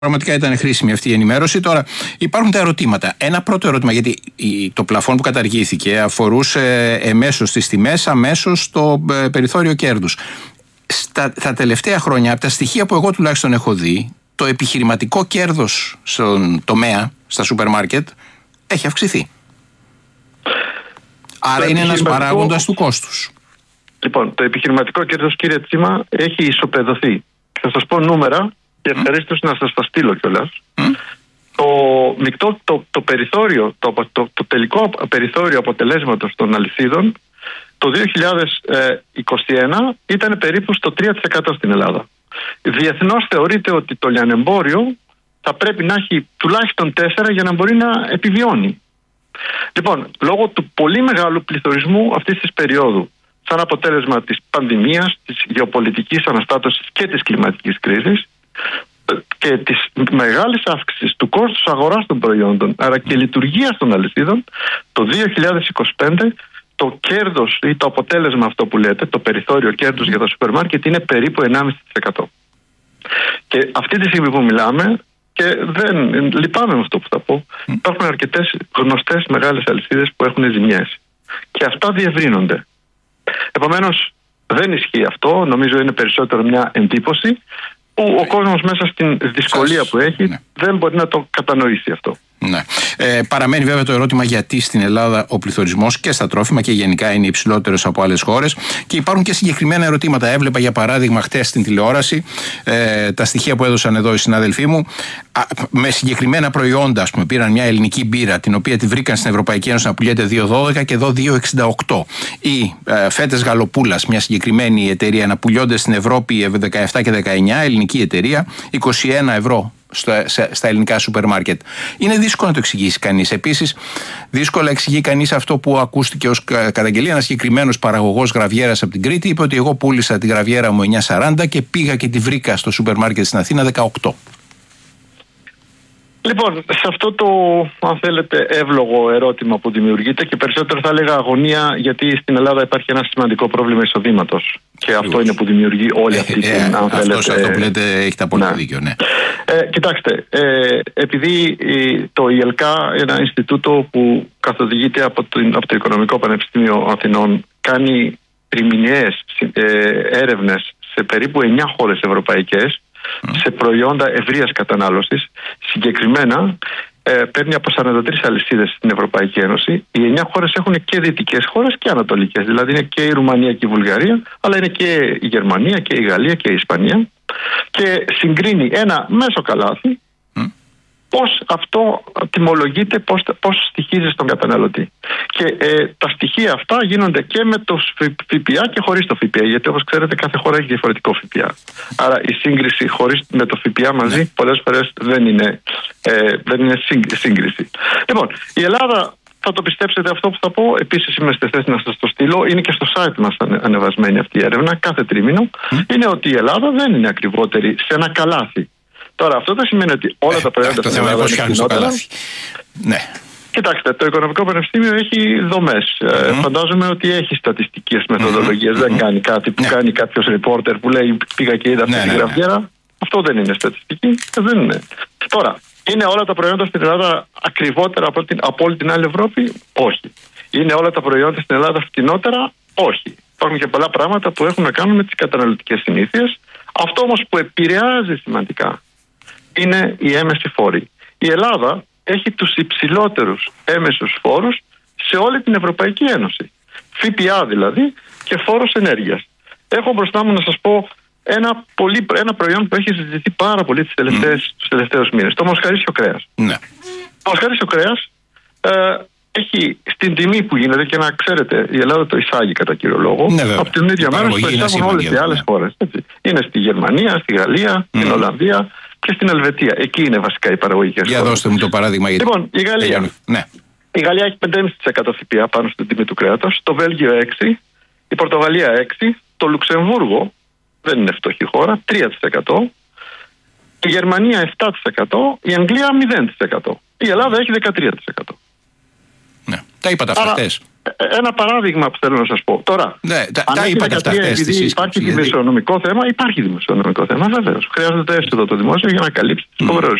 Πραγματικά ήταν χρήσιμη αυτή η ενημέρωση. Τώρα υπάρχουν τα ερωτήματα. Ένα πρώτο ερώτημα, γιατί το πλαφόν που καταργήθηκε αφορούσε εμέσως τις τιμές, αμέσως το περιθώριο κέρδους. Στα τελευταία χρόνια, από τα στοιχεία που εγώ τουλάχιστον έχω δει, το επιχειρηματικό κέρδος στον τομέα, στα σούπερ μάρκετ, έχει αυξηθεί. Άρα είναι ένας παράγοντας του κόστους. Λοιπόν, το επιχειρηματικό κέρδος, κύριε Τσίμα, έχει ισοπεδωθεί. Θα σας πω νούμερα και ευχαρίστως να σας τα στείλω κιόλας. Το περιθώριο, το τελικό περιθώριο αποτελέσματος των αλυσίδων το 2021 ήταν περίπου στο 3% στην Ελλάδα. Διεθνώς θεωρείται ότι το λιανεμπόριο θα πρέπει να έχει τουλάχιστον 4 για να μπορεί να επιβιώνει. Λοιπόν, λόγω του πολύ μεγάλου πληθωρισμού αυτής της περίοδου, σαν αποτέλεσμα της πανδημίας, της γεωπολιτικής αναστάτωσης και της κλιματικής κρίσης και της μεγάλης αύξησης του κόστους αγοράς των προϊόντων, άρα και λειτουργίας των αλυσίδων, το 2025 το κέρδος ή το αποτέλεσμα αυτό που λέτε, το περιθώριο κέρδους για τα σούπερ μάρκετ είναι περίπου 1,5%. Και αυτή τη στιγμή που μιλάμε, και δεν λυπάμαι με αυτό που θα πω, υπάρχουν αρκετές γνωστές μεγάλες αλυσίδες που έχουν ζημιές. Και αυτά διευρύνονται. Επομένως, δεν ισχύει αυτό. Νομίζω είναι περισσότερο μια εντύπωση που ο κόσμος μέσα στην δυσκολία που έχει δεν μπορεί να το κατανοήσει αυτό. Ναι. Παραμένει βέβαια το ερώτημα γιατί στην Ελλάδα ο πληθωρισμός και στα τρόφιμα και γενικά είναι υψηλότερος από άλλες χώρες, και υπάρχουν και συγκεκριμένα ερωτήματα. Έβλεπα για παράδειγμα χτες στην τηλεόραση τα στοιχεία που έδωσαν εδώ οι συνάδελφοί μου με συγκεκριμένα προϊόντα. Ας πούμε, πήραν μια ελληνική μπύρα την οποία τη βρήκαν στην Ευρωπαϊκή Ένωση να πουλιέται 2,12 και εδώ 2,68. Ή φέτες γαλοπούλας, μια συγκεκριμένη εταιρεία, να πουλιώνται στην Ευρώπη 17 και 19, ελληνική εταιρεία, 21 ευρώ στα ελληνικά σούπερ μάρκετ. Είναι δύσκολο να το εξηγήσει κανείς. Επίσης, δύσκολα εξηγεί κανείς αυτό που ακούστηκε ως καταγγελία. Ένας συγκεκριμένος παραγωγός γραβιέρας από την Κρήτη είπε ότι εγώ πούλησα τη γραβιέρα μου 9,40 και πήγα και τη βρήκα στο σούπερ μάρκετ στην Αθήνα 18. Λοιπόν, σε αυτό το, αν θέλετε, εύλογο ερώτημα που δημιουργείται, και περισσότερο θα έλεγα αγωνία, γιατί στην Ελλάδα υπάρχει ένα σημαντικό πρόβλημα εισοδήματος. Και αυτό είναι που δημιουργεί όλη αυτή την, αν θέλετε... Αυτό που λέτε έχετε απόλυτο δίκιο, ναι. Κοιτάξτε, επειδή το ΙΕΛΚΑ, ένα Ινστιτούτο που καθοδηγείται από το Οικονομικό Πανεπιστήμιο Αθηνών, κάνει τριμηνιαίες έρευνες σε περίπου 9 χώρες ευρωπαϊκές, σε προϊόντα ευρείας κατανάλωσης, συγκεκριμένα παίρνει από 43 αλυσίδες στην Ευρωπαϊκή Ένωση. Οι 9 χώρες έχουν και δυτικές χώρες και ανατολικές, δηλαδή είναι και η Ρουμανία και η Βουλγαρία, αλλά είναι και η Γερμανία και η Γαλλία και η Ισπανία, και συγκρίνει ένα μέσο καλάθι πώς αυτό τιμολογείται, πώς στοιχίζει στον καταναλωτή. Και τα στοιχεία αυτά γίνονται και με το ΦΠΑ και χωρίς το ΦΠΑ, γιατί όπως ξέρετε κάθε χώρα έχει διαφορετικό ΦΠΑ. Άρα η σύγκριση χωρίς με το ΦΠΑ μαζί πολλές φορές δεν είναι σύγκριση. Λοιπόν, η Ελλάδα, θα το πιστέψετε αυτό που θα πω, επίσης είμαι στη θέση να σας το στείλω, είναι και στο site μας ανεβασμένη αυτή η έρευνα κάθε τρίμηνο, είναι ότι η Ελλάδα δεν είναι ακριβότερη σε ένα καλάθι. Τώρα, αυτό δεν σημαίνει ότι όλα τα προϊόντα στην Ελλάδα είναι φθηνότερα. Ναι. Κοιτάξτε, το Οικονομικό Πανεπιστήμιο έχει δομές. Φαντάζομαι ότι έχει στατιστικές μεθοδολογίες. Δεν κάνει κάτι που κάνει κάποιος ρεπόρτερ που λέει πήγα και είδα αυτή τη γραφιέρα. Αυτό δεν είναι στατιστική. Δεν είναι. Τώρα, είναι όλα τα προϊόντα στην Ελλάδα ακριβότερα από όλη την άλλη Ευρώπη? Όχι. Είναι όλα τα προϊόντα στην Ελλάδα φτηνότερα? Όχι. Υπάρχουν και πολλά πράγματα που έχουν να κάνουν με τις καταναλωτικές συνήθειες. Αυτό όμως που επηρεάζει σημαντικά είναι οι έμεσοι φόροι. Η Ελλάδα έχει τους υψηλότερους έμεσους φόρους σε όλη την Ευρωπαϊκή Ένωση. ΦΠΑ δηλαδή και φόρος ενέργειας. Έχω μπροστά μου να σας πω ένα προϊόν που έχει συζητηθεί πάρα πολύ τους τελευταίους μήνες. Το μοσχαρίσιο κρέας. Ναι. Το μοσχαρίσιο κρέας έχει στην τιμή που γίνεται, και να ξέρετε, η Ελλάδα το εισάγει κατά κύριο λόγο, από την ίδια μέρα που εισάγουν όλες οι άλλες χώρες. Είναι στη Γερμανία, στη Γαλλία, στην Ολλανδία και στην Ελβετία. Εκεί είναι βασικά οι παραγωγικές χώρες. Για δώστε μου το παράδειγμα. Λοιπόν, η Γαλλία. Η Γαλλία έχει 5,5% ΦΠΑ πάνω στην τιμή του κρέατος, το Βέλγιο 6%, η Πορτογαλία 6%, το Λουξεμβούργο, δεν είναι φτωχή χώρα, 3%, η Γερμανία 7%, η Αγγλία 0%. Η Ελλάδα έχει 13%. Ναι. Τα είπατε αυτά χτες. Ένα παράδειγμα που θέλω να σας πω. Τώρα, ναι, τα είπατε αυτά χτες. Επειδή υπάρχει δημοσιονομικό θέμα, υπάρχει δημοσιονομικό θέμα, βεβαίως. Χρειάζεται έσοδο το δημόσιο για να καλύψει τις υποχρεώσεις.